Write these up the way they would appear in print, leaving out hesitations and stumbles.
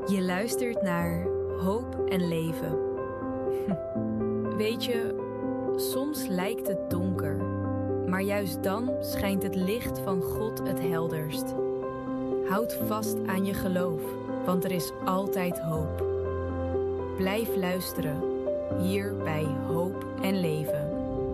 Je luistert naar Hoop en Leven. Weet je, soms lijkt het donker, maar juist dan schijnt het licht van God het helderst. Houd vast aan je geloof, want er is altijd hoop. Blijf luisteren, hier bij Hoop en Leven.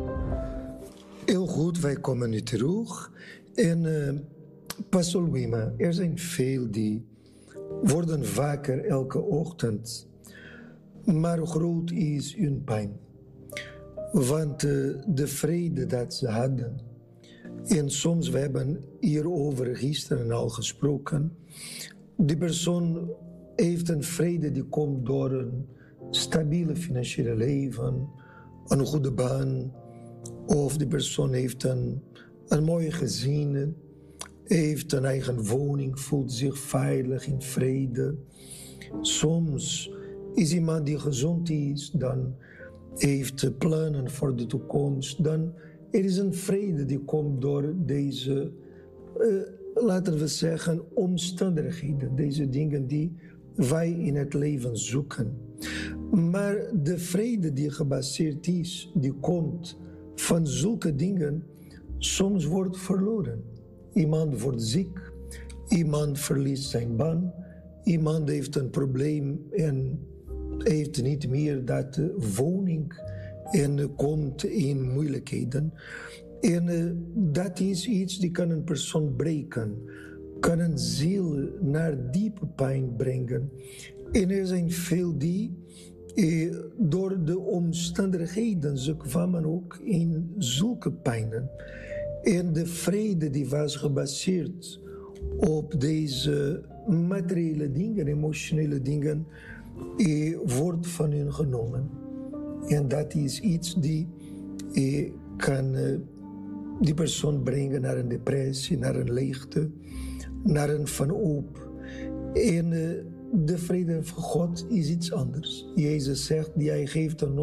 Heel goed, wij komen nu terug. En Pastor Wima, er zijn veel die worden vaker elke ochtend. Maar groot is hun pijn. Want de vrede dat ze hadden. En soms, we hebben hierover gisteren al gesproken. Die persoon heeft een vrede die komt door een stabiele financiële leven, een goede baan. Of die persoon heeft een mooi gezin, heeft een eigen woning, voelt zich veilig in vrede. Soms is iemand die gezond is, dan heeft plannen voor de toekomst. Dan er is een vrede die komt door deze, laten we zeggen, omstandigheden. Deze dingen die wij in het leven zoeken. Maar de vrede die gebaseerd is, die komt van zulke dingen, soms wordt verloren. Iemand wordt ziek, iemand verliest zijn baan, iemand heeft een probleem en heeft niet meer dat woning en komt in moeilijkheden. En dat is iets die kan een persoon breken, kan een ziel naar diepe pijn brengen. En er zijn veel die door de omstandigheden, ze kwamen ook in zulke pijnen. En de vrede die was gebaseerd op deze materiële dingen, emotionele dingen, wordt van hun genomen. En dat is iets die kan die persoon brengen naar een depressie, naar een leegte, naar een wanhoop. En de vrede van God is iets anders. Jezus zegt, hij geeft een